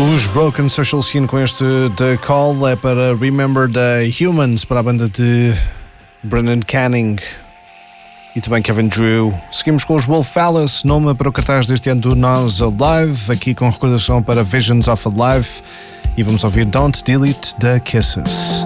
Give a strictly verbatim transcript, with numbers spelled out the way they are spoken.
Os Broken Social Scene com este The Call é para Remember the Humans, para a banda de Brendan Canning e também Kevin Drew. Seguimos com os Wolf Alice, nome para o cartaz deste ano do Nós Alive, aqui com recordação para Visions of a Life, e vamos ouvir Don't Delete the Kisses.